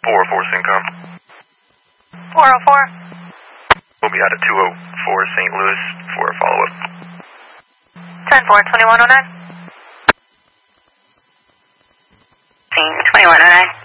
404 Syncom. 404. We'll be out at 204 St. Louis for a follow-up. 10-4, 2109. 2109.